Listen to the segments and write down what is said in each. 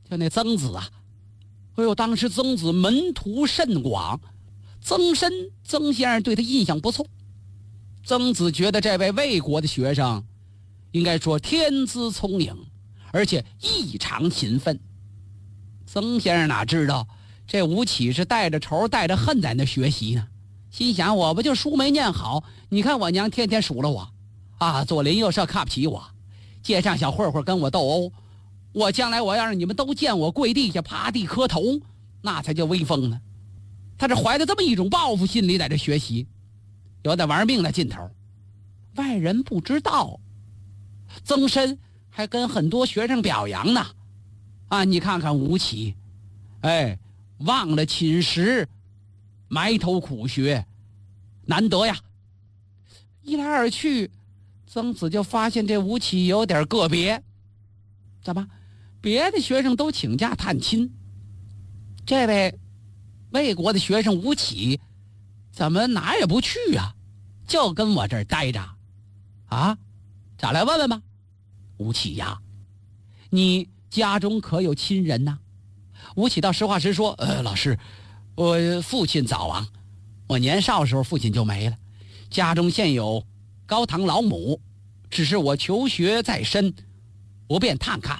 就那曾子啊，哎呦，当时曾子门徒甚广，曾先生对他印象不错。曾子觉得这位魏国的学生应该说天资聪颖，而且异常勤奋。曾先生哪知道这吴起是带着仇带着恨在那学习呢，心想我不就书没念好，你看我娘天天数落我啊，左邻右舍看不起我，街上小混混跟我斗殴，我将来我要让你们都见我跪地下趴地磕头，那才叫威风呢。他是怀着这么一种报复心理在这学习，有点玩命的劲头。外人不知道，曾参还跟很多学生表扬呢。啊，你看看吴起，哎，忘了寝食，埋头苦学，难得呀。一来二去，曾子就发现这吴起有点个别。怎么？别的学生都请假探亲，这位魏国的学生吴起怎么哪也不去啊？就跟我这儿待着啊？咋来问问吧。吴起呀，你家中可有亲人呐？吴起倒实话实说，老师，我父亲早亡，我年少时候父亲就没了，家中现有高堂老母，只是我求学在身，不便探看。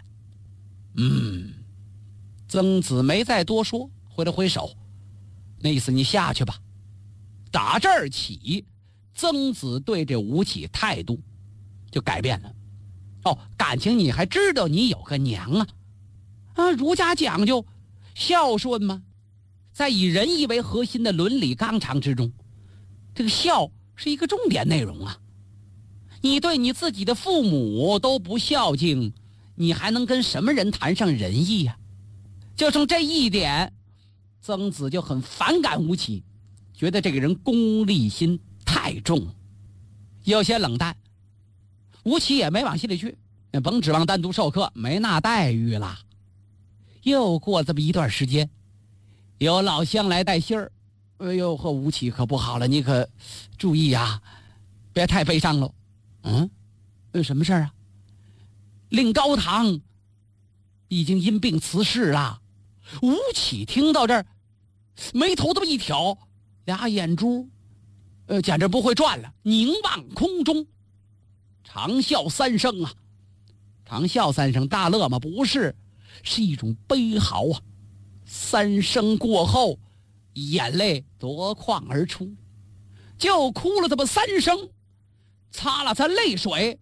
曾子没再多说，挥了挥手，那意思你下去吧。打这儿起，曾子对这吴起态度就改变了。哦，感情你还知道你有个娘啊，儒家讲究孝顺吗？在以仁义为核心的伦理纲常之中，这个孝是一个重点内容啊。你对你自己的父母都不孝敬，你还能跟什么人谈上仁义呀？就从这一点，曾子就很反感吴起，觉得这个人功利心太重，有些冷淡。吴起也没往心里去，甭指望单独授课，没那待遇了。又过这么一段时间，有老乡来带信儿，哎呦，和吴起可不好了，你可注意呀，别太悲伤了。什么事儿啊？令高堂已经因病辞世了。吴起听到这儿，眉头这么一挑，俩眼珠简直不会转了，凝望空中，长啸三声啊！长啸三声，大乐吗？不是，是一种悲嚎啊！三声过后，眼泪夺眶而出，就哭了这么三声，擦了擦泪水。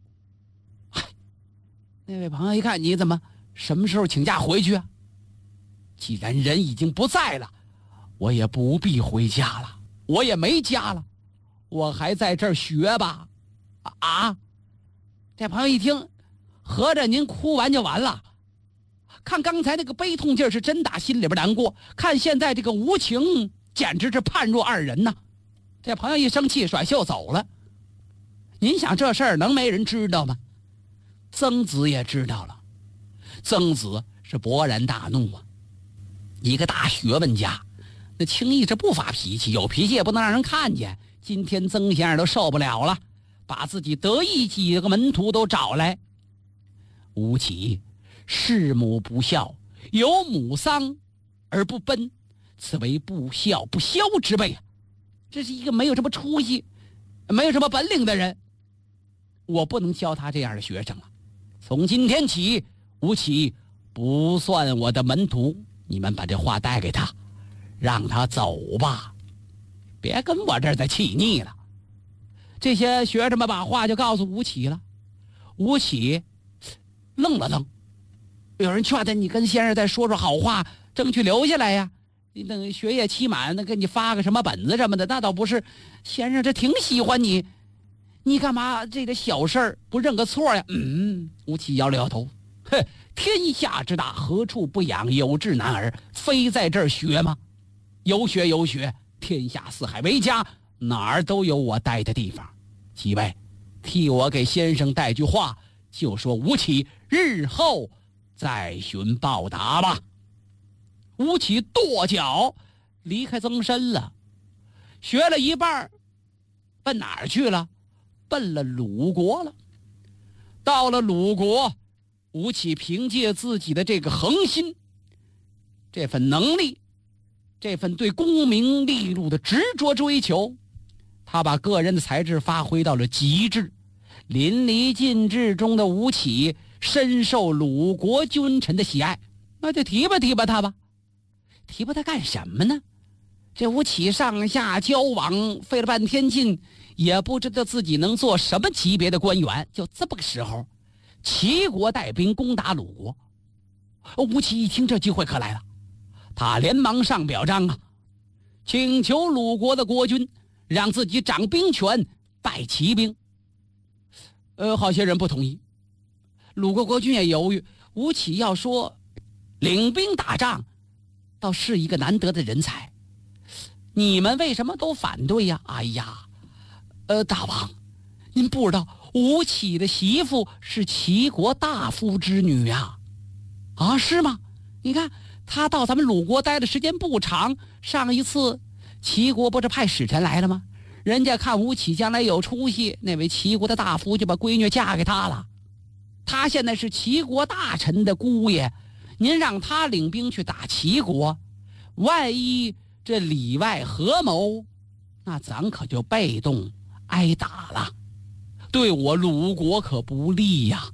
那位朋友一看，你怎么什么时候请假回去啊？既然人已经不在了，我也不必回家了，我也没家了，我还在这儿学吧。啊！这朋友一听，合着您哭完就完了？看刚才那个悲痛劲儿是真打心里边难过，看现在这个无情简直是判若二人呐。这朋友一生气甩袖走了。您想这事儿能没人知道吗？曾子也知道了。曾子是勃然大怒啊，一个大学问家，那轻易是不发脾气，有脾气也不能让人看见。今天曾先生都受不了了，把自己得意几个门徒都找来。吴起弑母不孝，有母丧而不奔，此为不孝不肖之辈啊！这是一个没有什么出息、没有什么本领的人，我不能教他这样的学生了。从今天起，吴起不算我的门徒，你们把这话带给他，让他走吧，别跟我这儿再气腻了。这些学生们把话就告诉吴起了。吴起愣了愣，有人劝他，你跟先生再说说好话，争取留下来呀。你等学业期满，那给你发个什么本子什么的，那倒不是。先生这挺喜欢你，你干嘛这个小事儿不认个错呀？吴起摇了摇头，天下之大，何处不养有志男儿？非在这儿学吗？有学有学，天下四海为家，哪儿都有我待的地方。几位，替我给先生带句话，就说吴起日后再寻报答吧。吴起跺脚离开曾参了，学了一半，奔哪儿去了？奔了鲁国了。到了鲁国，吴起凭借自己的这个恒心， 这份能力，这份对功名利禄的执着追求，他把个人的才智发挥到了极致。淋漓尽致中的吴起深受鲁国君臣的喜爱，那就提拔提拔他吧。提拔他干什么呢？这吴起上下交往费了半天劲，也不知道自己能做什么级别的官员。就这么个时候，齐国带兵攻打鲁国。吴起一听这机会可来了，他连忙上表彰啊，请求鲁国的国君让自己掌兵权，带骑兵。好些人不同意。鲁国国君也犹豫，吴起要说领兵打仗，倒是一个难得的人才，你们为什么都反对呀？哎呀，大王，您不知道吴起的媳妇是齐国大夫之女呀。啊，是吗？你看他到咱们鲁国待的时间不长，上一次齐国不是派使臣来了吗？人家看吴起将来有出息，那位齐国的大夫就把闺女嫁给他了。他现在是齐国大臣的姑爷，您让他领兵去打齐国，万一这里外合谋，那咱可就被动挨打了，对我鲁国可不利呀。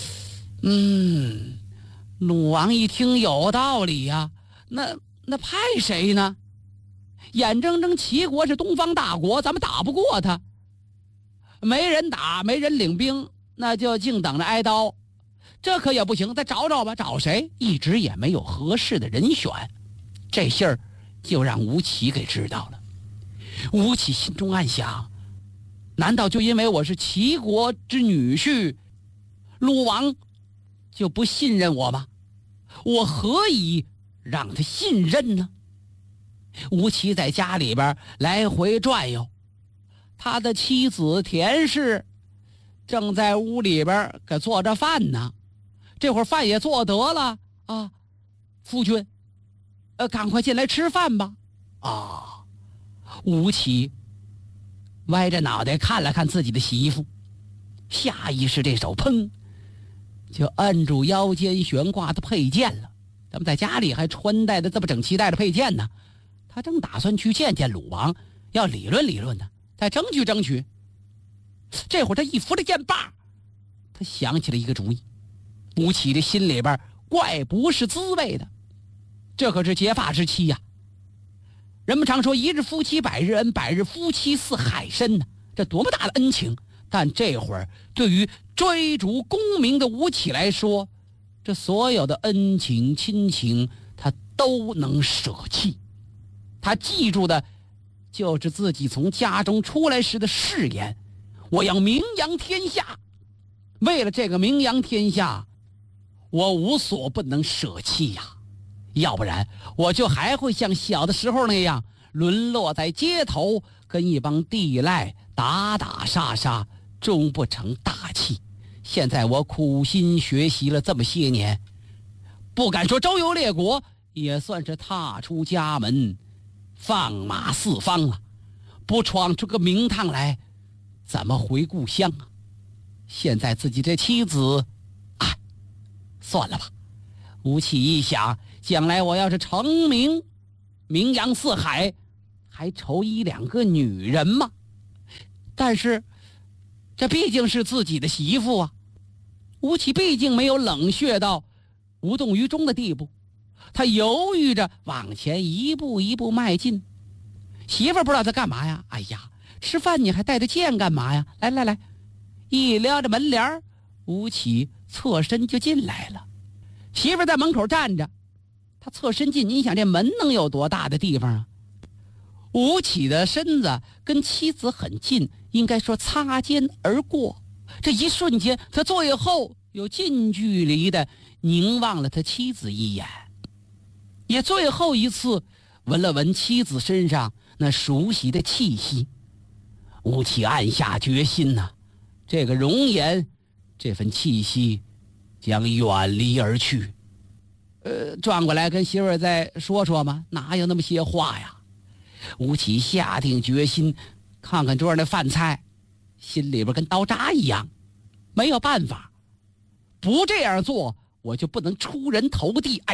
鲁王一听有道理呀，那派谁呢？眼睁睁齐国是东方大国，咱们打不过他，没人打，没人领兵，那就静等着挨刀。这可也不行，再找找吧。找谁？一直也没有合适的人选。这信儿就让吴起给知道了。吴起心中暗想，难道就因为我是齐国之女婿，鲁王就不信任我吗？我何以让他信任呢？吴起在家里边来回转悠，他的妻子田氏正在屋里边给做着饭呢。这会儿饭也做得了啊，夫君，赶快进来吃饭吧。啊，吴起歪着脑袋看了看自己的媳妇，下意识这手砰就摁住腰间悬挂的佩剑了。咱们在家里还穿戴的这么整齐，带着佩剑呢。他正打算去见见鲁王，要理论理论呢，再争取争取。这会儿他一扶着剑把，他想起了一个主意。吴起的心里边怪不是滋味的，这可是结发之妻呀。人们常说一日夫妻百日恩，百日夫妻似海深呢，这多么大的恩情。但这会儿对于追逐功名的吴起来说，这所有的恩情亲情他都能舍弃。他记住的就是自己从家中出来时的誓言，我要名扬天下。为了这个名扬天下，我无所不能舍弃呀，要不然我就还会像小的时候那样沦落在街头，跟一帮地赖打打杀杀，终不成大器。现在我苦心学习了这么些年，不敢说周游列国，也算是踏出家门，放马四方了。不闯出个名堂来，怎么回故乡啊？现在自己这妻子，算了吧。吴起一想，将来我要是成名，名扬四海，还愁一两个女人吗？但是这毕竟是自己的媳妇啊。吴起毕竟没有冷血到无动于衷的地步，他犹豫着往前一步一步迈进。媳妇不知道他干嘛呀？哎呀，吃饭你还带着剑干嘛呀？来来来，一撩着门帘，吴起侧身就进来了。媳妇在门口站着，他侧身进，你想这门能有多大的地方啊？吴起的身子跟妻子很近，应该说擦肩而过。这一瞬间，他最后有近距离的凝望了他妻子一眼，也最后一次闻了闻妻子身上那熟悉的气息。吴起暗下决心呐，这个容颜，这份气息将远离而去。转过来跟媳妇儿再说说嘛，哪有那么些话呀？吴起下定决心，看看桌上的饭菜，心里边跟刀扎一样，没有办法，不这样做我就不能出人头地。哎